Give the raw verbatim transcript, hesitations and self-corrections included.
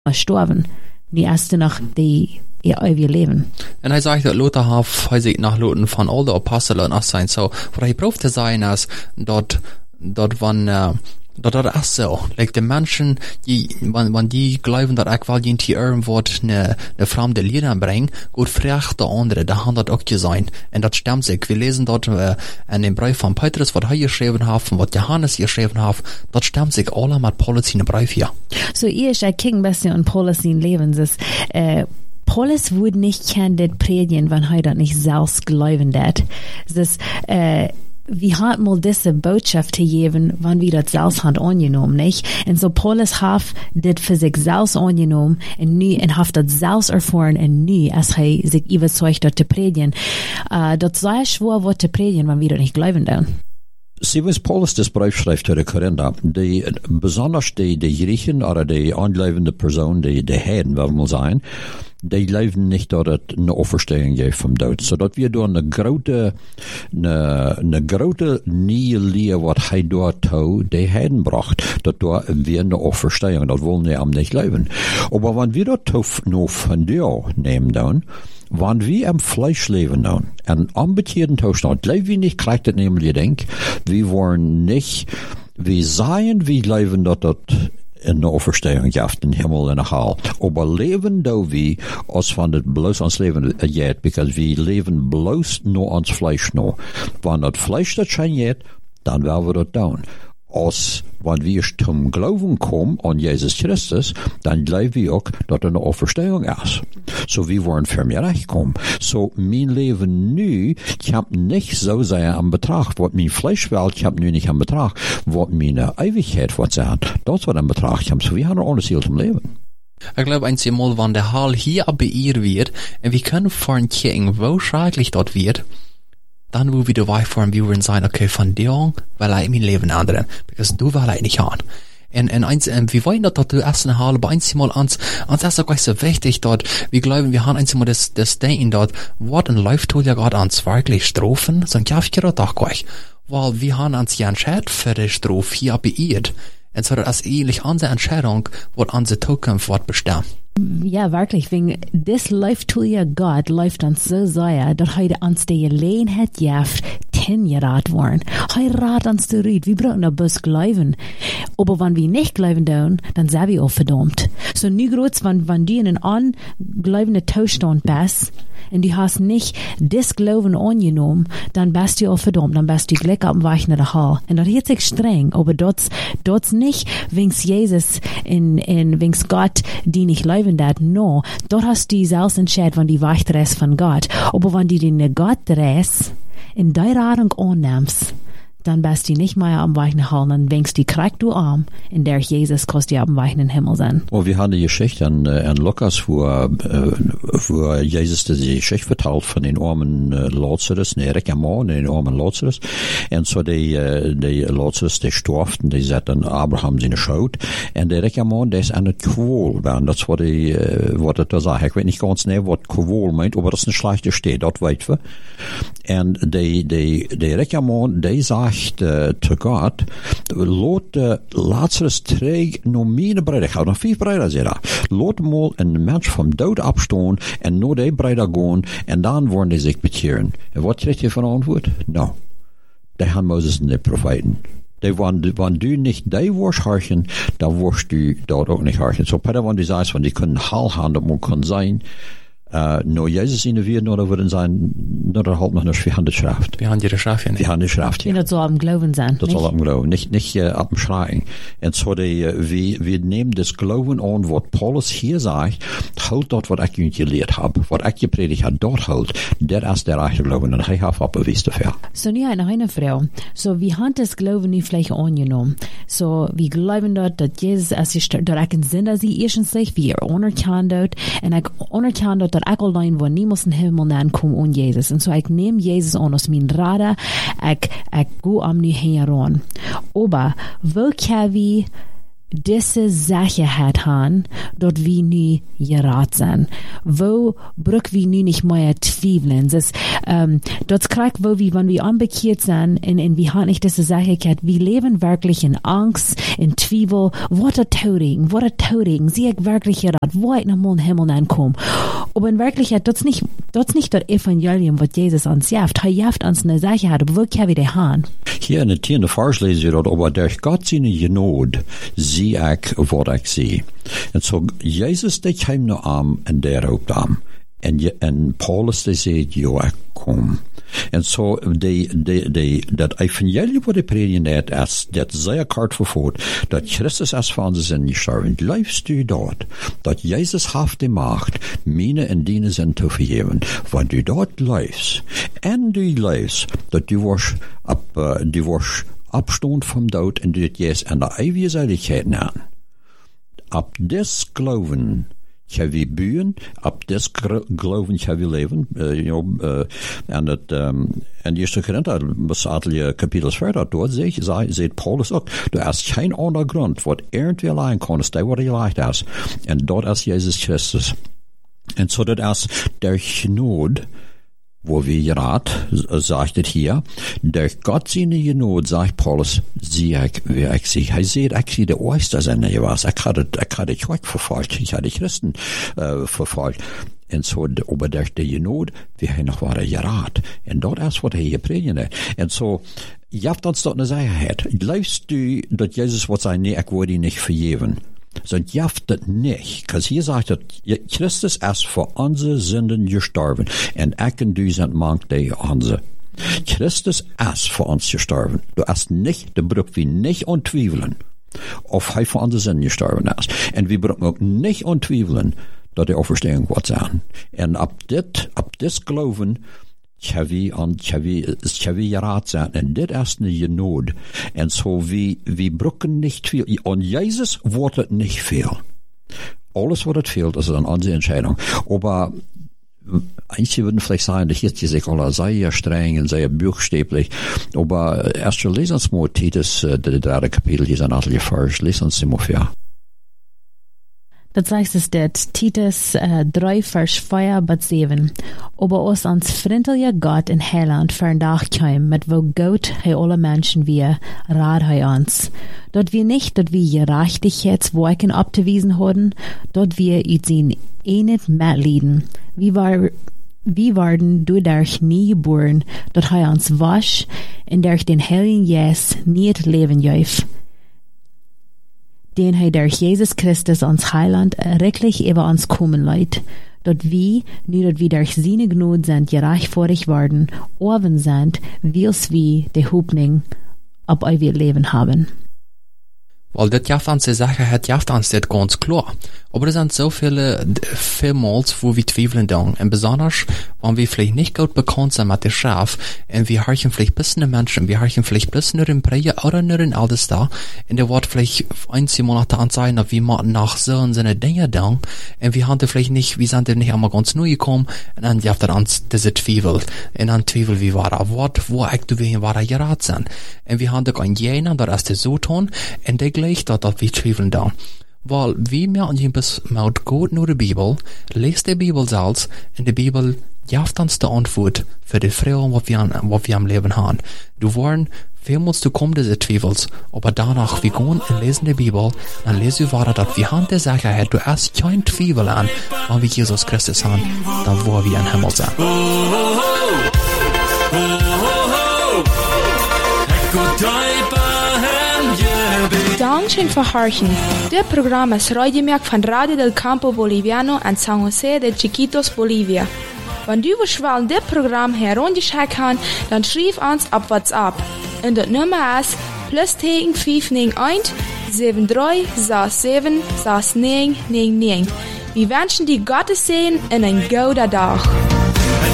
gestorben. Die erste nach die ihr euer Leben. En hij zegt dat Luther heeft, hij zegt nach Luther van al de apostelen af zijn. So, wat hij proeft te zijn is dat, dat van, uh, dat dat is zo. Like de mensen, die, wanneer die geloven dat ik wel in die Ehren wordt ne, ne vreemde lieden brengen, goed vraagt de andere, dat gaan dat ook zijn. En dat stemt zich. We lezen dat uh, in dem brief van Petrus, wat hij geschreven heeft, en wat Johannes geschreven heeft, dat stemt zich alle met Paulus in de brief, ja. So, ihr ist ein King bisschen und Paulus in Leben ist, äh, Paulus würde nicht kein det predigen, wenn er das nicht selbst glauben dat. Das, äh, wir haben mal diese Botschaft gegeben, wenn wir das selbst haben angenommen, nicht? Und so Paulus hat das für sich selbst angenommen und nu, und hat das selbst erfahren und nu, als er sich überzeugt hat zu predigen. Äh, das sei schwer, was zu predigen, wenn wir das nicht glauben dann. Sie was Paulus das Brief schreibt zu den Korinther, die, besonders die, die Griechen oder die anglaubende Person, die, die Heiden, werden wir sein, die leben nicht, dass es eine Auferstehung gibt vom Tod. So dass wir da eine große, eine, eine große neue Lehre, was er dort tut, die Heiden bracht, dass da wir eine Auferstehung, das wollen wir am nicht leben. Aber wenn wir das noch von dir nehmen, dann, wenn wir im Fleisch leben dann, und ambitierten Zustand, leben wir nicht, kriegt das nämlich denk, wir wollen nicht, wir seien, wir leben, dass das in der Auferstehung gibt, in Himmel und der Hall. Aber leben da wir, als wenn das bloß ans Leben geht, because wir leben bloß nur ans Fleisch noch. Wenn das Fleisch das schon geht, dann werden wir das tun. Als wenn wir zum Glauben kommen an Jesus Christus, dann glauben wir auch, dass eine Auferstehung ist. So wir wollen für mich recht kommen. So mein Leben nu, ich hab nicht so sehr am Betracht, was mein Fleisch will, ich hab nu nicht am Betracht, was meine Ewigkeit was sie hat. Das wird am Betracht. Ich hab so, wir haben alles hier zum Leben. Ich glaube einmal, wenn der Hall hier beirrt wird, und wir können vorhin gucken, wo schrecklich dort wird, dann wo wir dabei fahren, wir würden sagen, okay, von dir an will ich mein Leben ändern, because du will ich nicht haben. Und, und eins, und wir wollen, dass du essen haben, aber eins mal ans, ans ist auch so wichtig dort, wir glauben, wir haben eins mal das, das Denken dort, was ein läuft ja gerade ans wirklich Strophen, so ein Kaffee doch gleich, weil wir haben uns ja entschieden für die Strophe hier beirrt. Und so, das ist ähnlich unsere Entscheidung, was unsere Zukunft wird bestimmen. Ja, wirklich, wegen das läuft zu ihr Gott, läuft uns so sehr, dass heute uns die Gelegenheit gibt, ten gerat worden. Heute rat uns zu reden, wir brauchen ein bisschen glauben. Aber wenn wir nicht glauben tun, dann sind wir auch verdammt. So nie groß, wenn, wenn du in einem anglaubenden Zustand bist, und du hast nicht das Glauben angenommen, dann bist du auch verdammt, dann bist du gleich auf dem Weg nach der Hölle. Und das ist sich streng, aber das, das nicht wegen Jesus in, in, wegen Gott, die nicht glauben, dat, no. Dort hast du selbst entschieden, wenn die Weg drehst von Gott. Aber wenn du den Gott drehst, in der Radung annimmst, dann bist du nicht mehr am Weg nach Hause, dann winkst du kriegst du arm, in der Jesus kostet dir am Weg in den Himmel sein. Oh, wir haben die Geschichte an, an Lukas, wo, äh, wo Jesus die Geschichte vertelt von den armen äh, Lazarus, ne, reicher Mann, den armen Lazarus. Und so die, äh, die Lazarus, die storften, die sagten Abraham seine Schuld. Und der reicher Mann, der ist an der Qual, das war die, äh, was er da sagt. Ich weiß nicht ganz genau, was Qual meint, aber das ist eine schlechte Stadt, das weit wir. Und die, die, der reicher Mann, der sagt, Uh, zu Gott, laat uh, Lazarus trägt noch meine Brüder, ich habe noch vier Brüder, sagt er. Laat mal ein Mensch vom Tod abstehen und nur die Brüder gehen und dann wollen die sich bekehren. Und was kriegt ihr von Antwort? No. Die haben Moses und die Propheten. Die, wenn, wenn du nicht die wirst horchen, dann wirst du dort auch nicht horchen. So, Peter, wenn du sagst, wenn die können Hall haben, man kann sein, Uh, nur Jesus in der Wien oder würden sein, nur der halt noch eine Hand Schrift. Wir haben die Schrift, ja nicht. Die Hand Schrift, ja. Das soll am Glauben sein. Das soll am Glauben, nicht, nicht, uh, ab dem Schreien. Und so, die, uh, wir, wir nehmen das Glauben an, was Paulus hier sagt, halt dort, was ich ihnen gelehrt habe, was ich gepredigt habe, dort halt, der ist der rechte Glauben, und ich habe abbewiesen dafür. So, ja, noch eine Frau. So, wir haben das Glauben nicht vielleicht angenommen. So, wir glauben dort, dass Jesus, als ich, dort ich in Sinn, dass sie erstens sich, wir anerkennen dort, und ich anerkennen dort, dat ik alleen waar niemand in hemel naam kom aan Jezus. En zo ik neem Jezus aan als mijn radar, ik, ik go am nu heen. Aber, wo kann wir diese Sicherheit haben, dort wir nu gerat sind. Wo brück wir nu nicht mehr zweifeln. Das, ähm, dort kriegt, wo wir, wenn wir anbekehrt sind, und, und wir haben nicht diese Sicherheit, wir leben wirklich in Angst, in Zweifel, was a Toding, was a Toding, sie ich wirklich gerat, wo ich noch mal in den Himmel ankomme. Aber in Wirklichkeit, das nicht, das nicht das Evangelium, was Jesus uns jaft. Er jaft uns eine Sicherheit, aber wo können wir die haben? Hier in der tiende Vers lesen wir dort, aber durch Gott seine Genade, zie ik wat ik zie. En zo, Jezus deed hem nou aan en daar ook aan. En, je, en Paulus die zei, ja, ik kom. En zo, die, die, die, dat evangelie wat hij predikt is, dat zeer kort vervoert, dat Christus als van zijn zin gestorven. Leefst u dat, dat Jezus heeft de macht, meine en dine zin te vergeven. Want u dat leefst, en u leefst, dat u was, op, uh, u was, Abstand vom Tod en dit jes en de eeuwige zaligheid aan. Ab des Glauben gaan we buien, ab des Glauben gaan we leven. Uh, you know, uh, en het, um, en eerste Korinther, was adelige kapitels verder, dort zegt Paulus ook, er is geen ander grond, wat irgendwie alleen kan, is dat wat hij leicht is. En dat is Jezus Christus. En zo dat is der Genade, wo wir gerat, sagt es hier, durch Gott seine Genade, sagt Paulus, sieh ich, wer ich sehe. Er sieht, ich sehe die Oyster seine was. Ich hatte, ich hatte Gott verfolgt, ich hatte Christen, äh, verfolgt. Und so, aber durch die Genade, wir haben noch weiter gerat. Und dort ist, was er hier predigt. Und so, ihr habt uns dort eine Sicherheit. Glaubst du, dass Jesus wird sagen, nee, ich würde ihn nicht vergeben? Sind jaftet nicht, cause hier sagt er, Christus ist für unsere Sünden gestorben, und ich und du sind mank die unsere. Christus ist für uns gestorben. Du hast nicht, du brauchst wir nicht untweifeln, ob er für unsere Sünden gestorben ist. Und wir brauchen auch nicht untweifeln, dass die Auferstehung wird sein. Und ab dit, ab dis Glauben, Chavi an Chavi, Chavi gerat sein, und dit ist eine Genade. Und so, wir, wir brücken nicht viel. Und Jesus wird es nicht viel. Alles, was es fehlt, ist an unsere Entscheidung. Aber, einige würden vielleicht sagen, dass jetzt sich alle sehr streng und sehr buchstäblich. Aber erst lesen uns mal Titus, der dritte Kapitel, hier sind alle Vers, lesen uns immer für. Dat zegt es dit, Titus uh, drei vers vier bis sieben. Aber os ans vriendelijke God in Heiland vandaag kwam, met wo Gott hij alle Menschen wir, raad hij ons. Dat wir nicht, dat wir gerechtigheidswerken abzuwiesen hadden, dat wir uit zijn eenheid metlieden. Wie war, wie waren durch nie geboren, dat hij ons was, en durch den Heiligen Geist nie het leven geef. Den hij durch Jesus Christus ons Heiland wirklich über uns kommen leid, dat wir, nu dat wir durch seine Gnade sind gerechtfertigt worden, oben sind, wils wir die Hoffnung ab euer Leben haben. Weil das jaft uns die Sicherheit jaft uns das ganz klar. Aber es sind so viele, vielmals, wo wir zweifeln dann. Und besonders, wenn wir vielleicht nicht gut bekannt sind mit der Schrift, und wir hören vielleicht bis in Menschen, wir hören vielleicht bis nur in Präge oder nur in alles da, und der wird vielleicht ein, zwei Monate anzeigen, dass wir mal nach so und so Dinge dann, und wir haben vielleicht nicht, wir sind nicht einmal ganz neu gekommen, und dann jaft er uns diese Zweifel. Und dann Zweifel, wie war er, Wort, wo ich du wie war er gerat sind. Und wir haben doch ein jener, der ist der so tun, und der gleich dort, dass wir zweifeln da. Weil wie mir an jemals maut gut nur die Bibel, lest die Bibel selbst, und die Bibel jaft uns die Antwort für die Frage, was wir, an, was wir am Leben haben. Du wollen, vielmals du kommst diese Zweifels, aber danach, wir gehen und lesen die Bibel, dann lesen wir weiter, dass wir haben die Sicherheit, du hast kein Zweifel an, wenn wir Jesus Christus haben, dann wo wir im Himmel sind. Dankeschön für Horchen. Das Programm ist Radiomerk von Radio del Campo Boliviano in San José de Chiquitos, Bolivia. Wenn du willst, das Programm herunterschreiben kannst, dann schreib uns auf WhatsApp. Und das Nummer ist plus fünf neun eins sieben drei sechs sieben sechs neun neun neun. Wir wünschen dir Gottes Segen und einen guten Tag.